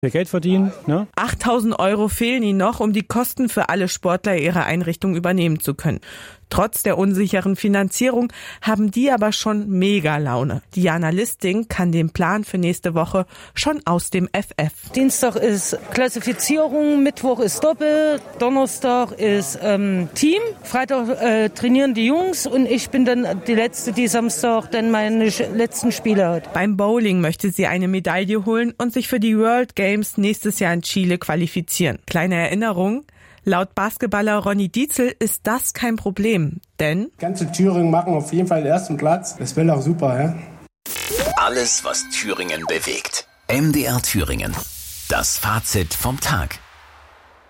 Geld verdienen. Ne? 8.000 € fehlen ihnen noch, um die Kosten für alle Sportler ihrer Einrichtung übernehmen zu können. Trotz der unsicheren Finanzierung haben die aber schon mega Laune. Diana Listing kann den Plan für nächste Woche schon aus dem FF. Dienstag ist Klassifizierung, Mittwoch ist Doppel, Donnerstag ist Team, Freitag trainieren die Jungs und ich bin dann die Letzte, die Samstag dann meine letzten Spiele hat. Beim Bowling möchte sie eine Medaille holen und sich für die World Games nächstes Jahr in Chile qualifizieren. Kleine Erinnerung: Laut Basketballer Ronny Dietzel ist das kein Problem, denn ganze Thüringen machen auf jeden Fall den ersten Platz. Das wäre auch super, ja? Alles, was Thüringen bewegt. MDR Thüringen. Das Fazit vom Tag.